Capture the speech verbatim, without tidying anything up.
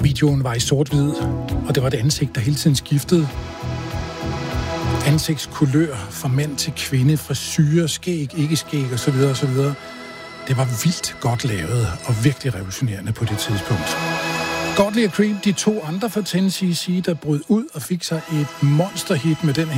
Videoen var i sort-hvid, og det var et ansigt, der hele tiden skiftede. Ansigtskulør fra mand til kvinde, frisyrer, skæg, ikke skæg osv. osv. Det var vildt godt lavet og virkelig revolutionerende på det tidspunkt. Godley og Creep, de to andre fra Tennessee, der brød ud og fik sig et monsterhit med den